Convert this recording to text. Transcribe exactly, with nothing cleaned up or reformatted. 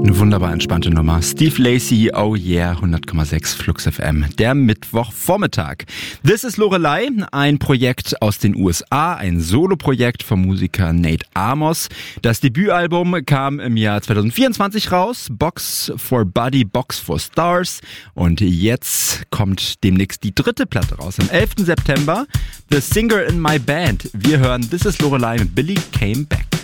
Eine wunderbar entspannte Nummer. Steve Lacy, oh yeah, hundert Komma sechs Flux F M, der Mittwochvormittag. This is Lorelei, ein Projekt aus den U S A, ein Soloprojekt vom Musiker Nate Amos. Das Debütalbum kam im Jahr zwanzig vierundzwanzig raus, Box for Body, Box for Stars. Und jetzt kommt demnächst die dritte Platte raus, am elften September. The Singer in My Band. Wir hören This is Lorelei mit Billy Came Back.